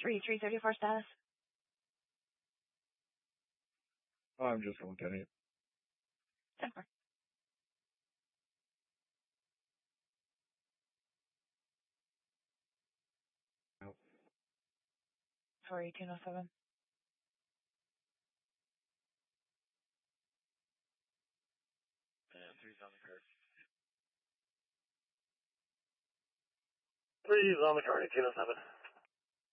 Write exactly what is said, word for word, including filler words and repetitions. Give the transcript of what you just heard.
three three thirty-four status. Oh, I'm just going to Kenny. ten four. Nope. four eighteen oh seven. And three's on the card. Three's on the card, eighteen oh seven.